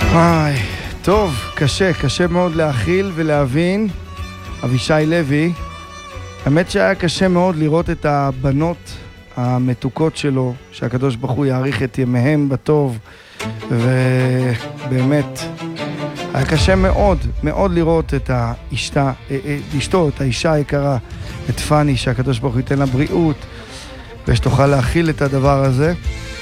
טוב, קשה מאוד להכיל ולהבין. אבישי לוי, האמת שהיה קשה מאוד לראות את הבנות המתוקות שלו, שהקדוש ברוך הוא יאריך את ימיהם בטוב, ובאמת היה קשה מאוד מאוד לראות את אשתו, את האישה היקרה, את פני, שהקדוש ברוך הוא ייתן לה בריאות ושתוכל להכיל את הדבר הזה.